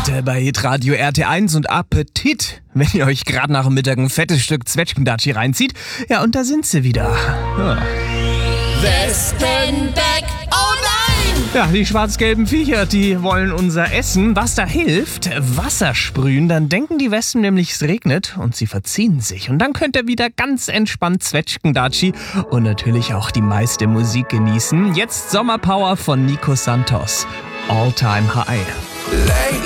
heute bei Hitradio RT1 und Appetit, wenn ihr euch gerade nach dem Mittag ein fettes Stück Zwetschgendatschi reinzieht. Ja, und da sind sie wieder. Ja. Westenbeck, oh nein! Ja, die schwarz-gelben Viecher, die wollen unser Essen. Was da hilft, Wasser sprühen, dann denken die Wespen nämlich, es regnet und sie verziehen sich. Und dann könnt ihr wieder ganz entspannt Zwetschgendatschi und natürlich auch die meiste Musik genießen. Jetzt Sommerpower von Nico Santos. All Time High.